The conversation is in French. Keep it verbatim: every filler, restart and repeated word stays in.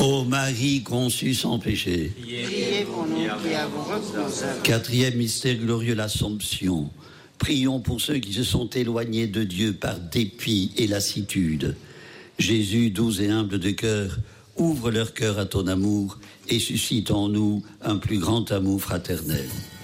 Ô Marie conçue sans péché. Priez pour nous qui avons recours à vous. Quatrième mystère glorieux, l'Assomption. Prions pour ceux qui se sont éloignés de Dieu par dépit et lassitude. Jésus, doux et humble de cœur, ouvre leur cœur à ton amour et suscite en nous un plus grand amour fraternel.